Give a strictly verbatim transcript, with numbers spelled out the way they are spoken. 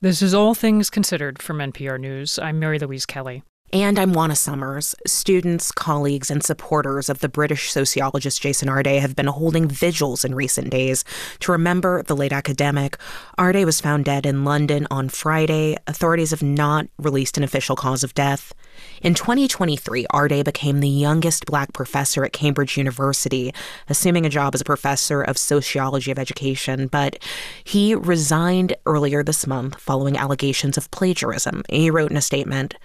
This is All Things Considered from N P R News. I'm Mary Louise Kelly. And I'm Juana Summers. Students, colleagues, and supporters of the British sociologist Jason Arde have been holding vigils in recent days to remember the late academic. Arde was found dead in London on Friday. Authorities have not released an official cause of death. In twenty twenty-three, Arde became the youngest Black professor at Cambridge University, assuming a job as a professor of sociology of education. But he resigned earlier this month following allegations of plagiarism. He wrote in a statement,